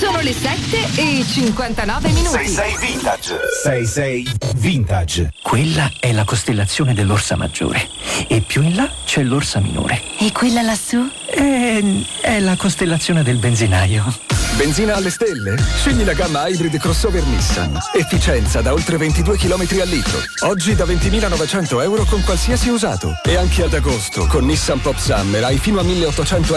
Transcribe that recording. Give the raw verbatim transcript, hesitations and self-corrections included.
Sono le sette e cinquantanove minuti. sei sei Vintage. sei sei Vintage. Quella è la costellazione dell'Orsa Maggiore e più in là c'è l'Orsa Minore. E quella lassù? È, è la costellazione del benzinaio. Benzina alle stelle? Scegli la gamma Hybrid Crossover Nissan. Efficienza da oltre ventidue chilometri al litro. Oggi da ventimilanovecento euro con qualsiasi usato. E anche ad agosto con Nissan Pop Summer hai fino a milleottocento